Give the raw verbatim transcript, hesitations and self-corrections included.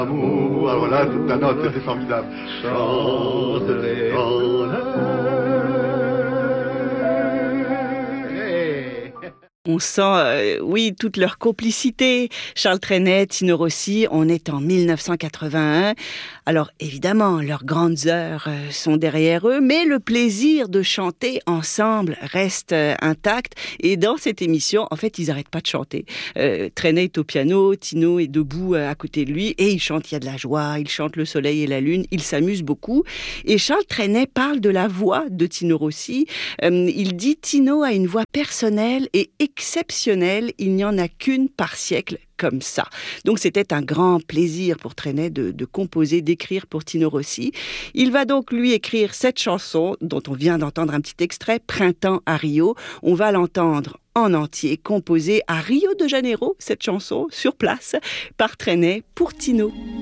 Amour, alors là, ta note, c'était formidable. Chante-les en On sent, euh, oui, toute leur complicité. Charles Trenet, Tino Rossi, on est en mille neuf cent quatre-vingt-un. Alors, évidemment, leurs grandes heures euh, sont derrière eux, mais le plaisir de chanter ensemble reste euh, intact. Et dans cette émission, en fait, ils n'arrêtent pas de chanter. Euh, Trenet est au piano, Tino est debout euh, à côté de lui, et ils chantent, il y a de la joie, ils chantent le soleil et la lune, ils s'amusent beaucoup. Et Charles Trenet parle de la voix de Tino Rossi. Euh, il dit « Tino a une voix personnelle et exceptionnelle, il n'y en a qu'une par siècle comme ça ». Donc c'était un grand plaisir pour Trenet de, de composer, d'écrire pour Tino Rossi. Il va donc lui écrire cette chanson dont on vient d'entendre un petit extrait, Printemps à Rio. On va l'entendre en entier, composée à Rio de Janeiro, cette chanson, sur place, par Trenet pour Tino.